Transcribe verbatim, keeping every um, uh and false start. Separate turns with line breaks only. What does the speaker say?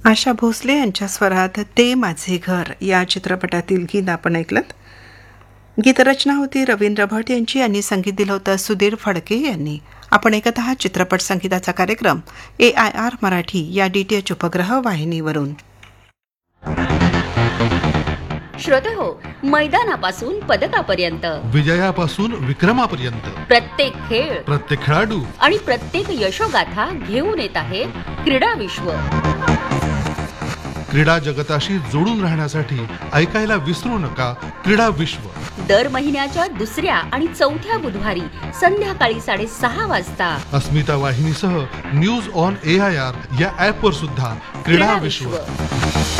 आशा भोसले यांच्या स्वरात ते माझे घर या चित्रपटातील गीत आपण ऐकलत. गीतरचना होती रवींद्र भट यांची आणि संगीत दिलं होतं सुधीर फडके यांनी. आपण ऐकत आहात चित्रपट संगीताचा कार्यक्रम ए आय आर मराठी या डीटीएच उपग्रह वाहिनीवरून.
श्रोतेहो, मैदानापासून पदकापर्यंत,
विजयापासून विक्रमापर्यंत
प्रत्येक खेळ,
प्रत्येक खेळाडू
आणि प्रत्येक यशोगाथा घेऊन येत आहे क्रीडा विश्व.
क्रीडा जगताशी जोडून राहण्यासाठी ऐकायला विसरू नका क्रीडा विश्व.
दर महिन्याच्या दुसऱ्या आणि चौथ्या बुधवारी संध्याकाळी साडेसहा वाजता
अस्मिता वाहिनीसह news on A I R या ऍप वर सुद्धा क्रीडा विश्व.